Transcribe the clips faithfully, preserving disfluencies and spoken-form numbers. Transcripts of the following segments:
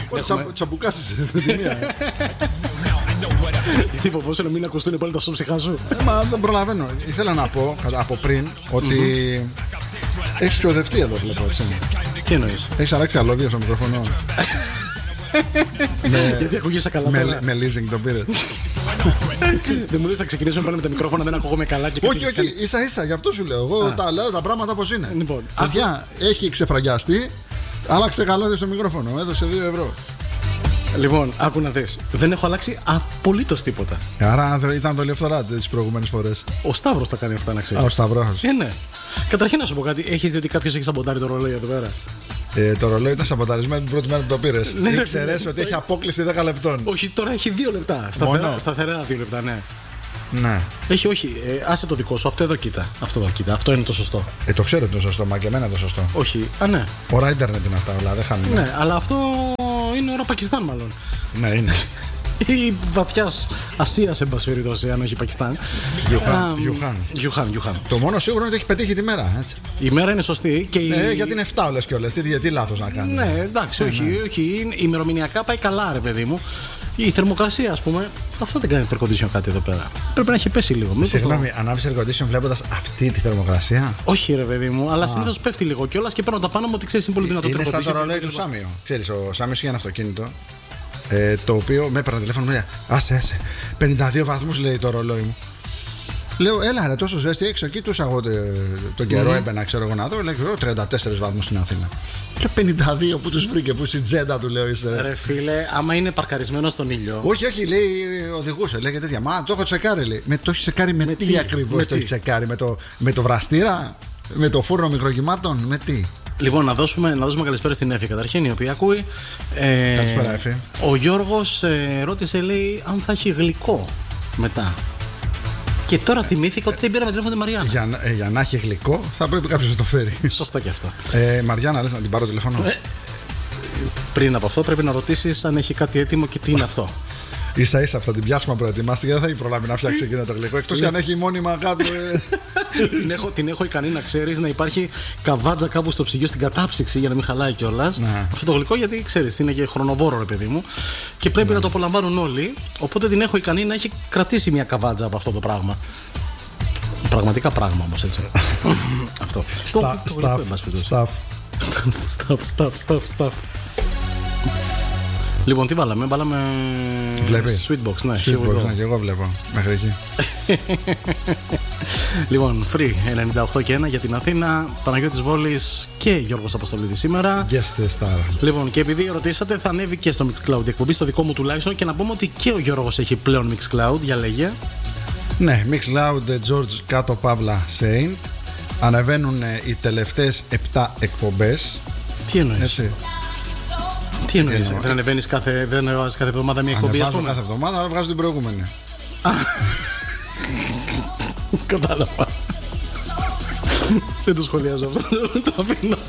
Τσαμπουκάσεις. Τι φοβόσαι να μην ακουστούν πάλι τα σώψυχά σου? Μα δεν προλαβαίνω. Ήθελα να πω από πριν ότι έχεις ξοδευτεί εδώ, βλέπω, έτσι. Τι εννοείς? Έχεις αλλάξει καλώδια στο μικρόφωνο? Γιατί ακούγεσαι καλά τώρα? Με leasing το πήρες? Δεν μου λες να ξεκινήσουμε πάλι με τα μικρόφωνα, δεν ακούγομαι καλά και όχι, όχι, ίσα ίσα, γι' αυτό σου λέω. Εγώ τα λέω τα πράγματα όπως είναι. Λοιπόν, παιδιά, έχει ξεφραγιαστεί, άλλαξε καλώδια στο μικρόφωνο, έδωσε δύο ευρώ. Λοιπόν, άκου να δεις. Δεν έχω αλλάξει απολύτως τίποτα. Άρα ήταν δολιοφθορά τις προηγούμενες φορές. Ο Σταύρος τα κάνει αυτά, να ξέρεις. Α, ο Σταύρος. Ε, ναι. Καταρχήν να σου πω κάτι. Έχεις δει ότι κάποιος έχει σαμποτάρει το ρολόι εδώ πέρα? Ε, το ρολόι ήταν σαμποταρισμένο την πρώτη μέρα που το πήρες. Ναι, ήξερες ότι έχει απόκληση δέκα λεπτών. Όχι, τώρα έχει δύο λεπτά. Σταθερά, σταθερά δύο λεπτά, ναι. Ναι. Έχει, όχι. Ε, άσε το δικό σου. Αυτό εδώ κοίτα. Αυτό εδώ κοίτα. Αυτό είναι το σωστό. Ε, το ξέρω ότι είναι το σωστό, μα και εμένα το σωστό. Όχι. Α, ναι. Ώρα ίντερνετ είναι αυτά όλα, δεν χάνουμε. Ναι, αλλά αυτό είναι ώρα Πακιστάν, μάλλον. Ναι, είναι. Ή βαθιά Ασία, εν πάση περιπτώσει, αν όχι Πακιστάν. Γιουχάν. Γιουχάν. Το μόνο σίγουρο είναι ότι έχει πετύχει τη μέρα. Έτσι. Η μέρα είναι σωστή. Και η... ε, γιατί είναι εφτά όλες και όλες. Τι, τι λάθος να κάνει. Ναι, εντάξει, όχι, ναι. όχι. Ημερομηνιακά πάει καλά, ρε παιδί μου. Η θερμοκρασία, ας πούμε, αυτό δεν κάνει το air condition κάτι εδώ πέρα. Πρέπει να έχει πέσει λίγο. Συγγνώμη, το... ανάβεις air condition βλέποντας αυτή τη θερμοκρασία? Όχι, ρε παιδί μου, αλλά συνήθως πέφτει λίγο κιόλας και παίρνω τα πάνω μου ότι ξέρεις είναι πολύ δυνατό. Είναι σαν το ρολόι του Σάμιο. Ξέρεις, ο Σάμιος είχε ένα αυτοκίνητο. Ε, το οποίο με έπαιρνε τηλέφωνο, μου λέει: άσε, άσε, πενήντα δύο βαθμούς λέει το ρολόι μου. Λέω: έλα, ρε, τόσο ζέστη έξω. Εκεί του εγώ τον καιρό, mm. έμπαινα, ξέρω εγώ να δω. Λέει: τριάντα τέσσερις βαθμούς στην Αθήνα. Λέω: πενήντα δύο που του βρήκε, που στην τζέντα του λέω: είσαι. Ρε φίλε, άμα είναι παρκαρισμένο στον ήλιο. Όχι, όχι, λέει, οδηγούσε, λέει και τέτοια. Μα το έχω τσεκάρει, λέει. Με το έχει τσεκάρει με, με τι, τι ακριβώς το έχει τσεκάρει, με το, με το βραστήρα, με το φούρνο μικροκυμάτων, με τι? Λοιπόν, να δώσουμε, να δώσουμε καλησπέρα στην Έφη καταρχήν, η οποία ακούει. Ε, καλησπέρα, Έφη. Ο Γιώργος ε, ρώτησε, λέει, αν θα έχει γλυκό μετά. Και τώρα θυμήθηκα ότι δεν πήραμε τηλέφωνο τη Μαριάννα. Για, ε, για να έχει γλυκό, θα πρέπει κάποιος να το φέρει. Σωστό και αυτό. Ε, Μαριάννα, λες να την πάρω τηλέφωνο? Ε, πριν από αυτό, πρέπει να ρωτήσεις αν έχει κάτι έτοιμο και τι είναι αυτό. Ίσα ίσα θα την πιάσουμε προετοιμάστηκε, δεν θα έχει προλάβει να φτιάξει εκείνο το γλυκό. Εκτός αν έχει μόνιμα κάτω. την, έχω, την έχω ικανή να ξέρεις να υπάρχει καβάτζα κάπου στο ψυγείο στην κατάψυξη για να μην χαλάει κιόλας. Αυτό το γλυκό γιατί ξέρεις είναι και χρονοβόρο, ρε παιδί μου. Και πρέπει ναι. να το απολαμβάνουν όλοι. Οπότε την έχω ικανή να έχει κρατήσει μια καβάτζα από αυτό το πράγμα. Πραγματικά πράγμα όμως έτσι. Αυτό. Σταφ. Σταφ, σταφ, σταφ. Λοιπόν, τι βάλαμε, βάλαμε. Βλέπεις. Sweetbox, ναι. Sweetbox, ναι, και εγώ βλέπω μέχρι εκεί. Λοιπόν, Free ενενήντα οκτώ και ένα για την Αθήνα, Παναγιώτης Βόλης και Γιώργος Αποστολίδης σήμερα. Guest star. Λοιπόν, και επειδή ρωτήσατε, θα ανέβει και στο Mixcloud η εκπομπή, στο δικό μου τουλάχιστον. Και να πούμε ότι και ο Γιώργος έχει πλέον Mixcloud, για λέγε. Ναι, Mixcloud George Κάτω Παύλα Saint. Ανεβαίνουν οι τελευταίες επτά εκπομπές. Τι εννοείς? Έτσι. Τι εννοείς, δεν ανεβαίνεις κάθε, δεν ανεβάζεις κάθε εβδομάδα μια εκπομπή? Ανεβάζω κάθε εβδομάδα, αλλά βγάζω την προηγούμενη. Κατάλαβα. Δεν το σχολιάζω αυτό, το αφήνω.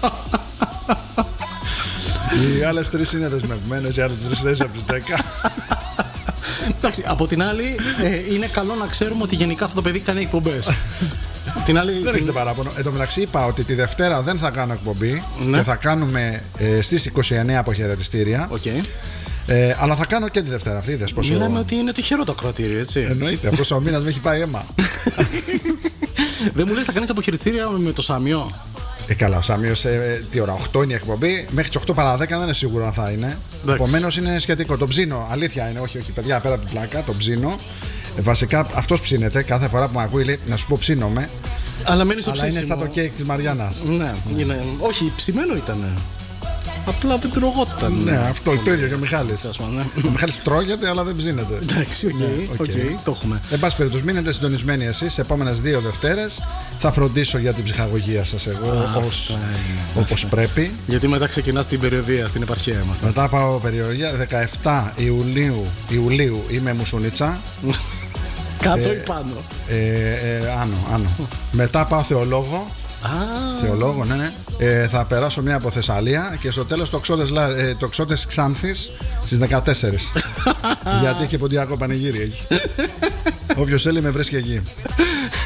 Οι άλλες τρεις είναι δεσμευμένες, οι άλλες τρεις θέσεις από τις δέκα. Εντάξει, από την άλλη ε, είναι καλό να ξέρουμε ότι γενικά αυτό το παιδί κάνει εκπομπές. Την άλλη, δεν την... έχετε παράπονο. Εν τω μεταξύ είπα ότι τη Δευτέρα δεν θα κάνω εκπομπή, ναι. Και θα κάνουμε ε, στις είκοσι εννέα αποχαιρετιστήρια. Okay. Ε, αλλά θα κάνω και τη Δευτέρα αυτή. Είδες πόσο... Μιλάμε ότι είναι τυχερό το ακροατήριο, έτσι. Εννοείται, αυτός ο μήνας με έχει πάει αίμα. Δεν μου λες θα κάνεις αποχαιρετιστήρια με το Σάμιο? Ε, καλά, ο Σάμιος, ε, τι ώρα, οκτώ είναι η εκπομπή. Μέχρι τις οκτώ παρά δέκα δεν είναι σίγουρο αν θα είναι. Επομένως είναι σχετικό. Το ψήνω, αλήθεια είναι, όχι, όχι, παιδιά, πέρα από την πλάκα, το ψήνω. Ε, βασικά αυτός ψήνεται. Κάθε φορά που με ακούει λέει να σου πω ψήνομαι. Αλλά μένει στο Αλλά ψήσιμο. είναι σαν το κέικ της Μαριάννας. Ναι, είναι... όχι, ψημένο ήταν. Απλά δεν τρογόταν. Ναι, αυτό το ίδιο και ο Μιχάλης. Ναι. Ο Μιχάλης τρώγεται, αλλά δεν ψήνεται. Εντάξει, οκ, okay, okay. okay, το έχουμε. Εν πάση περιπτώσει, μείνετε συντονισμένοι εσείς. Σε επόμενες δύο Δευτέρες θα φροντίσω για την ψυχαγωγία σας εγώ όπως, όπως πρέπει. Γιατί μετά ξεκινάς την περιοδία στην επαρχία μας. Μετά πάω περιοδία δεκαεφτά Ιουλίου, Ιουλίου είμαι Μουσουνίτσα. Κάτω ή πάνω? Ε, ε, άνω, άνω. Μετά πάω Θεολόγο. Ah. Θεολόγο, ναι, ναι. Ε, θα περάσω μία από Θεσσαλία και στο τέλος το Ξώτες, ε, το Ξώτες Ξάνθης στις δεκατέσσερις. Γιατί έχει ποντιακό πανηγύρι εκεί. Όποιος θέλει με βρίσκει εκεί.